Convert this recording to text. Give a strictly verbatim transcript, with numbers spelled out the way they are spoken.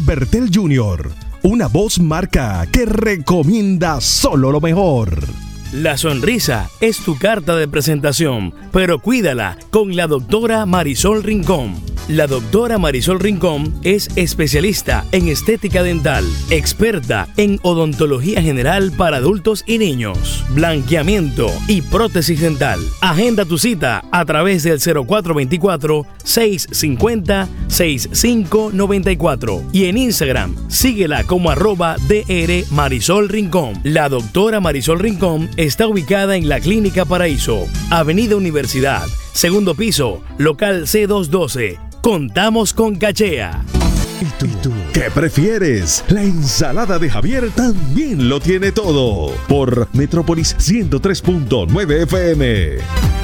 Bertel junior, una voz marca que recomienda solo lo mejor. La sonrisa es tu carta de presentación, pero cuídala con la doctora Marisol Rincón. La doctora Marisol Rincón es especialista en estética dental, experta en odontología general para adultos y niños, blanqueamiento y prótesis dental. Agenda tu cita a través del cero cuatro dos cuatro, seis cinco cero, seis cinco nueve cuatro y en Instagram síguela como arroba dr Marisol Rincón. La doctora Marisol Rincón está ubicada en la Clínica Paraíso, Avenida Universidad, segundo piso, local C doscientos doce. Contamos con cachea. ¿Y tú? ¿Y tú? ¿Qué prefieres? La ensalada de Javier también lo tiene todo. Por Metrópolis ciento tres punto nueve F M.